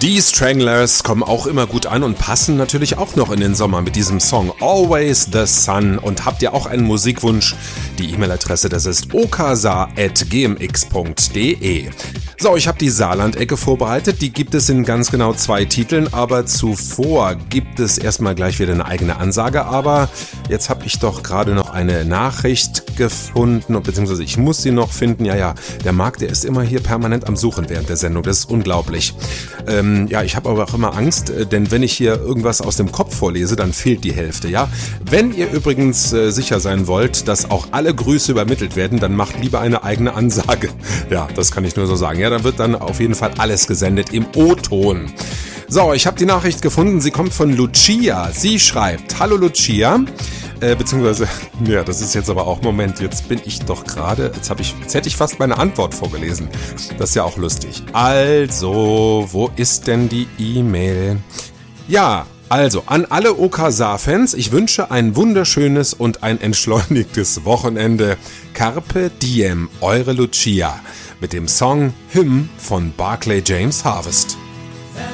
Die Stranglers kommen auch immer gut an und passen natürlich auch noch in den Sommer mit diesem Song Always the Sun. Und habt ihr auch einen Musikwunsch? Die E-Mail-Adresse, das ist okasa@gmx.de. So, ich habe die Saarland-Ecke vorbereitet. Die gibt es in ganz genau 2 Titeln, aber zuvor gibt es erstmal gleich wieder eine eigene Ansage. Aber jetzt habe ich doch gerade noch eine Nachricht gefunden, beziehungsweise ich muss sie noch finden. Ja, der Marc, der ist immer hier permanent am Suchen während der Sendung. Das ist unglaublich. Ich habe aber auch immer Angst, denn wenn ich hier irgendwas aus dem Kopf vorlese, dann fehlt die Hälfte, ja. Wenn ihr übrigens sicher sein wollt, dass auch alle Grüße übermittelt werden, dann macht lieber eine eigene Ansage. Ja, das kann ich nur so sagen. Ja, da wird dann auf jeden Fall alles gesendet im O-Ton. So, ich habe die Nachricht gefunden. Sie kommt von Lucia. Sie schreibt: Hallo Lucia. Beziehungsweise, ja, das ist jetzt aber auch, Moment, jetzt bin ich doch gerade, jetzt hätte ich fast meine Antwort vorgelesen. Das ist ja auch lustig. Also, wo ist denn die E-Mail? Ja, also, an alle Okasa-Fans, ich wünsche ein wunderschönes und ein entschleunigtes Wochenende. Carpe Diem, eure Lucia. Mit dem Song Hymn von Barclay James Harvest.